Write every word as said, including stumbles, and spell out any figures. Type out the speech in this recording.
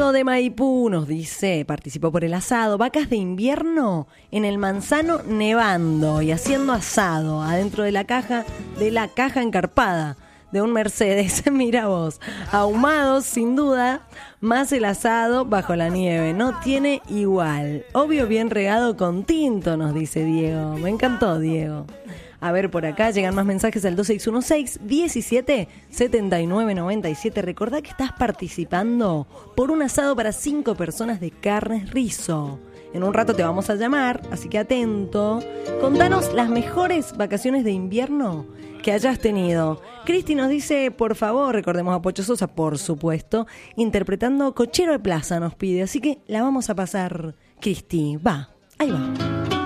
Leo de Maipú nos dice, participó por el asado, vacas de invierno en el Manzano nevando y haciendo asado adentro de la caja, de la caja encarpada de un Mercedes. Mira vos, ahumados sin duda, más el asado bajo la nieve, no tiene igual. Obvio bien regado con tinto, nos dice Diego. Me encantó, Diego. A ver, por acá llegan más mensajes al dos seis uno seis, diecisiete, setenta y nueve, noventa y siete. Recordá que estás participando por un asado para cinco personas de Carnes Rizo. En un rato te vamos a llamar, así que atento. Contanos las mejores vacaciones de invierno que hayas tenido. Cristi nos dice, por favor, recordemos a Pocho Sosa, por supuesto, interpretando Cochero de Plaza nos pide. Así que la vamos a pasar, Cristi. Va, ahí va.